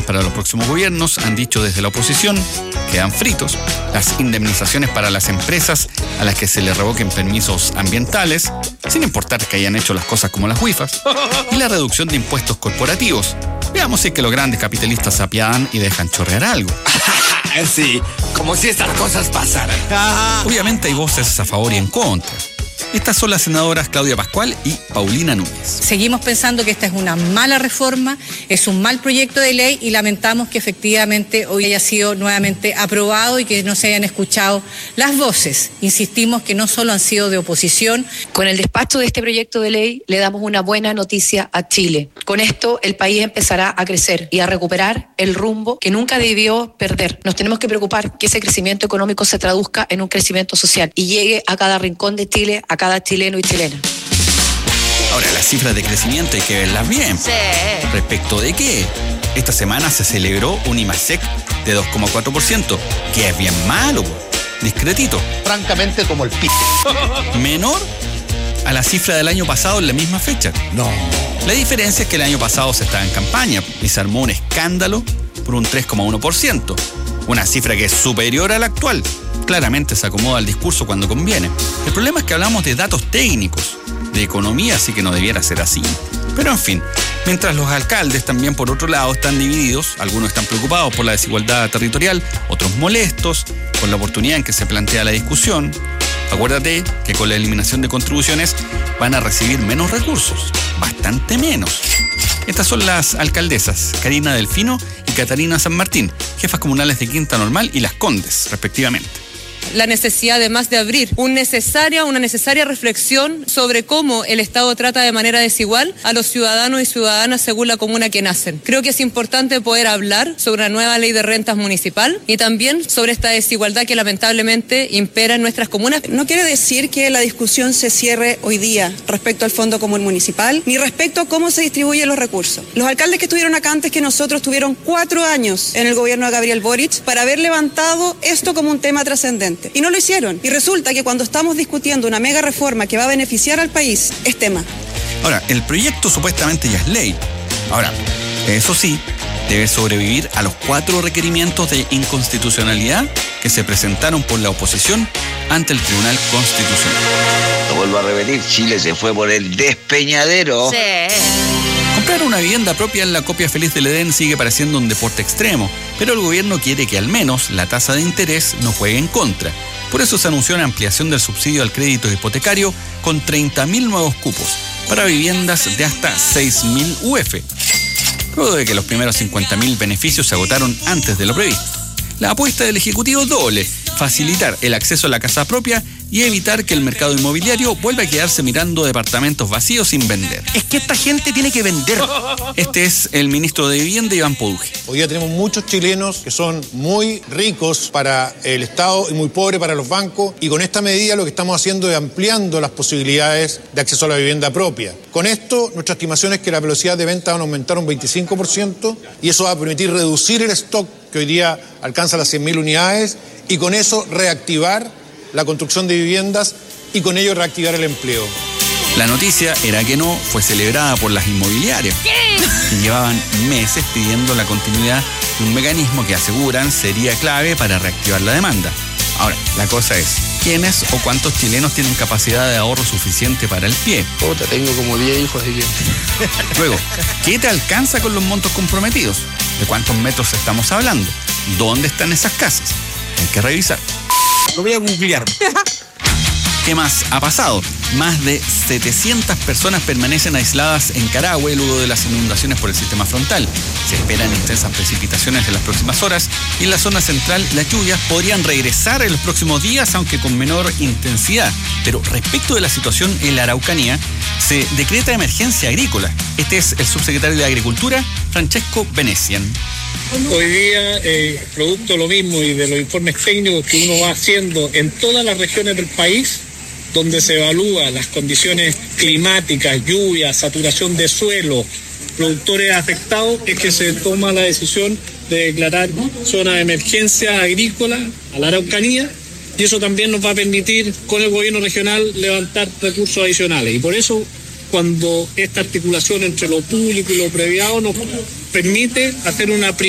para los próximos gobiernos, han dicho desde la oposición, quedan fritos. Las indemnizaciones para las empresas a las que se les revoquen permisos ambientales, sin importar que hayan hecho las cosas como las huifas, y la reducción de impuestos corporativos. Veamos si es que los grandes capitalistas se apiadan y dejan chorrear algo. Sí, como si estas cosas pasaran. Obviamente hay voces a favor y en contra. Estas son las senadoras Claudia Pascual y Paulina Núñez. Seguimos pensando que esta es una mala reforma, es un mal proyecto de ley y lamentamos que efectivamente hoy haya sido nuevamente aprobado y que no se hayan escuchado las voces. Insistimos que no solo han sido de oposición. Con el despacho de este proyecto de ley le damos una buena noticia a Chile. Con esto el país empezará a crecer y a recuperar el rumbo que nunca debió perder. Nos tenemos que preocupar que ese crecimiento económico se traduzca en un crecimiento social y llegue a cada rincón de Chile, a cada chileno y chilena. Ahora, las cifras de crecimiento hay que verlas bien. Sí. ¿Respecto de qué? Esta semana se celebró un IMASEC de 2,4%, que es bien malo, discretito. Francamente, como el pico. Menor a la cifra del año pasado en la misma fecha. No. La diferencia es que el año pasado se estaba en campaña y se armó un escándalo por un 3,1%. Una cifra que es superior a la actual. Claramente se acomoda al discurso cuando conviene. El problema es que hablamos de datos técnicos, de economía, así que no debiera ser así. Pero en fin, mientras los alcaldes también por otro lado están divididos, algunos están preocupados por la desigualdad territorial, otros molestos con la oportunidad en que se plantea la discusión. Acuérdate que con la eliminación de contribuciones van a recibir menos recursos, bastante menos. Estas son las alcaldesas Karina Delfino y Catarina San Martín, jefas comunales de Quinta Normal y Las Condes, respectivamente. La necesidad además de abrir una necesaria reflexión sobre cómo el Estado trata de manera desigual a los ciudadanos y ciudadanas según la comuna que nacen. Creo que es importante poder hablar sobre una nueva ley de rentas municipal y también sobre esta desigualdad que lamentablemente impera en nuestras comunas. No quiere decir que la discusión se cierre hoy día respecto al Fondo Común Municipal, ni respecto a cómo se distribuyen los recursos. Los alcaldes que estuvieron acá antes que nosotros tuvieron 4 años en el gobierno de Gabriel Boric para haber levantado esto como un tema trascendente. Y no lo hicieron. Y resulta que cuando estamos discutiendo una mega reforma que va a beneficiar al país, es tema. Ahora, el proyecto supuestamente ya es ley. Ahora, eso sí, debe sobrevivir a los 4 requerimientos de inconstitucionalidad que se presentaron por la oposición ante el Tribunal Constitucional. Lo vuelvo a repetir, Chile se fue por el despeñadero. Sí. Comprar una vivienda propia en la copia feliz del Edén sigue pareciendo un deporte extremo, pero el gobierno quiere que al menos la tasa de interés no juegue en contra. Por eso se anunció una ampliación del subsidio al crédito hipotecario con 30.000 nuevos cupos para viviendas de hasta 6.000 UF, luego de que los primeros 50.000 beneficios se agotaron antes de lo previsto. La apuesta del Ejecutivo es doble: facilitar el acceso a la casa propia y evitar que el mercado inmobiliario vuelva a quedarse mirando departamentos vacíos sin vender. Es que esta gente tiene que vender. Este es el ministro de Vivienda, Iván Poduje. Hoy día tenemos muchos chilenos que son muy ricos para el Estado y muy pobres para los bancos, y con esta medida lo que estamos haciendo es ampliando las posibilidades de acceso a la vivienda propia. Con esto, nuestra estimación es que la velocidad de venta van a aumentar un 25% y eso va a permitir reducir el stock que hoy día alcanza las 100.000 unidades y con eso reactivar la construcción de viviendas y con ello reactivar el empleo. La noticia era que no fue celebrada por las inmobiliarias, que llevaban meses pidiendo la continuidad de un mecanismo que aseguran sería clave para reactivar la demanda. Ahora, la cosa es, ¿quiénes o cuántos chilenos tienen capacidad de ahorro suficiente para el pie? Puta, tengo como 10 hijos, así que... Luego, ¿qué te alcanza con los montos comprometidos? ¿De cuántos metros estamos hablando? ¿Dónde están esas casas? Hay que revisar. Lo voy a googlear. ¿Qué más ha pasado? Más de 700 personas permanecen aisladas en Carahue luego de las inundaciones por el sistema frontal. Se esperan intensas precipitaciones en las próximas horas y en la zona central las lluvias podrían regresar en los próximos días, aunque con menor intensidad. Pero respecto de la situación en la Araucanía, se decreta emergencia agrícola. Este es el subsecretario de Agricultura, Francesco Venecian. Hoy día, producto de lo mismo y de los informes técnicos que uno va haciendo en todas las regiones del país, donde se evalúa las condiciones climáticas, lluvias, saturación de suelo, productores afectados, es que se toma la decisión de declarar zona de emergencia agrícola a la Araucanía, y eso también nos va a permitir con el gobierno regional levantar recursos adicionales. Y por eso, cuando esta articulación entre lo público y lo privado nos permite hacer una